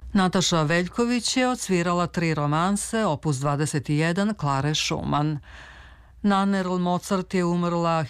Nataša Veljković je odsvirala 3 romanse, opus 21 Klare Schumann. Nannerl Mozart je umrla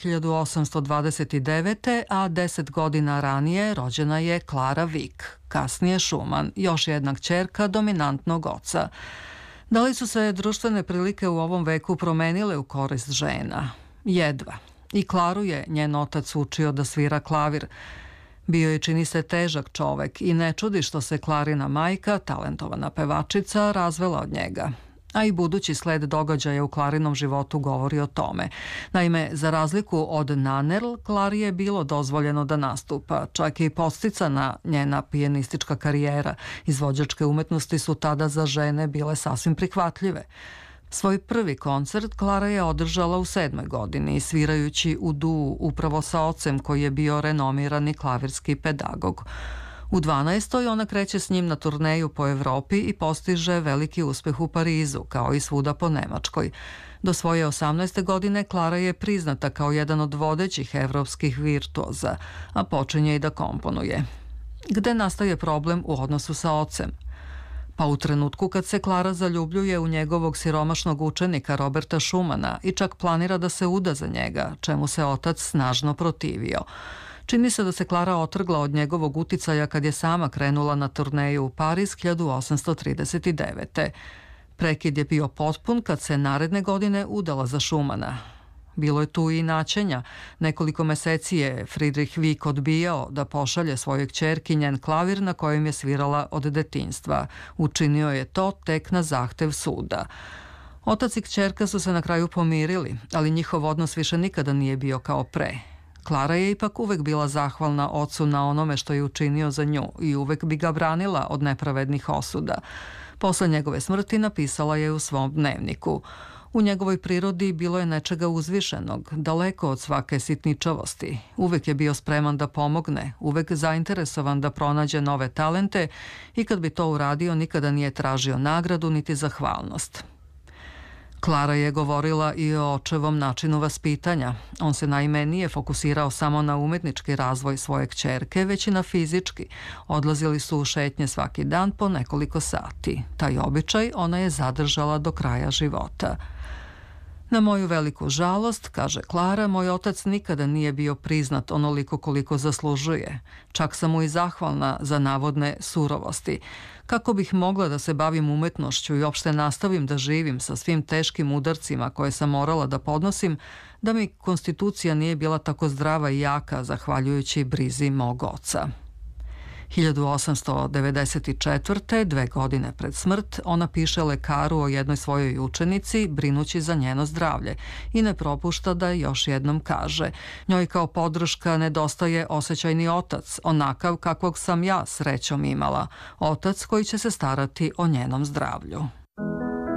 1829. a 10 godina ranije rođena je Klara Wieck, kasnije Schumann, još jedna kćerka dominantnog oca. Da li su se društvene prilike u ovom veku promenile u korist žena? Jedva. I Klaru je njen otac učio da svira klavir. Bio je, čini se, težak čovek i ne čudi što se Klarina majka, talentovana pevačica, razvela od njega. A i budući sled događaja u Klarinom životu govori o tome. Naime, za razliku od Nannerl, Klari je bilo dozvoljeno da nastupa, čak i podsticana njena pijanistička karijera. Izvođačke umetnosti su tada za žene bile sasvim prihvatljive. Svoj prvi koncert Klara je održala u 7. godini, svirajući u duu upravo sa ocem koji je bio renomirani klavirski pedagog. U 12. ona kreće s njim na turneju po Evropi i postiže veliki uspeh u Parizu, kao i svuda po Nemačkoj. Do svoje 18. godine Klara je priznata kao jedan od vodećih evropskih virtuoza, a počinje i da komponuje. Gde nastaje problem u odnosu sa ocem? Pa u trenutku kad se Klara zaljubljuje u njegovog siromašnog učenika Roberta Schumana i čak planira da se uda za njega, čemu se otac snažno protivio. Čini se da se Klara otrgla od njegovog uticaja kad je sama krenula na turneju u Pariz 1839. Prekid je bio potpun kad se naredne godine udala za Schumana. Bilo je tu i naćenja. Nekoliko meseci je Friedrich Wieck odbijao da pošalje svojoj kćerki njen klavir na kojem je svirala od detinjstva. Učinio je to tek na zahtev suda. Otac i kćerka su se na kraju pomirili, ali njihov odnos više nikada nije bio kao pre. Klara je ipak uvek bila zahvalna ocu na onome što je učinio za nju i uvek bi ga branila od nepravednih osuda. Posle njegove smrti napisala je u svom dnevniku: u njegovoj prirodi bilo je nečega uzvišenog, daleko od svake sitničavosti. Uvek je bio spreman da pomogne, uvek zainteresovan da pronađe nove talente i kad bi to uradio nikada nije tražio nagradu niti zahvalnost. Klara je govorila i o očevom načinu vaspitanja. On se naime nije fokusirao samo na umetnički razvoj svoje kćerke, već i na fizički. Odlazili su u šetnje svaki dan po nekoliko sati. Taj običaj ona je zadržala do kraja života. Na moju veliku žalost, kaže Klara, moj otac nikada nije bio priznat onoliko koliko zaslužuje. Čak sam mu i zahvalna za navodne surovosti. Kako bih mogla da se bavim umetnošću i opšte nastavim da živim sa svim teškim udarcima koje sam morala da podnosim, da mi konstitucija nije bila tako zdrava i jaka zahvaljujući brizi mog oca. 1894. 2 godine pred smrt, ona piše lekaru o jednoj svojoj učenici, brinući za njeno zdravlje, i ne propušta da još jednom kaže: njoj kao podrška nedostaje osjećajni otac, onakav kakvog sam ja srećom imala, otac koji će se starati o njenom zdravlju.